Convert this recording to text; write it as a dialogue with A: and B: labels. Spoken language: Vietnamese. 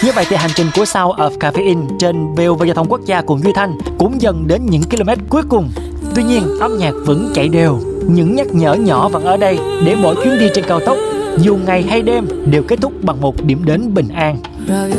A: Như vậy thì hành trình của Sound of Caffeine trên VOV Giao thông Quốc gia cùng Duy Thanh cũng dần đến những km cuối cùng. Tuy nhiên, âm nhạc vẫn chạy đều. Những nhắc nhở nhỏ vẫn ở đây để mỗi chuyến đi trên cao tốc, dù ngày hay đêm, đều kết thúc bằng một điểm đến bình an.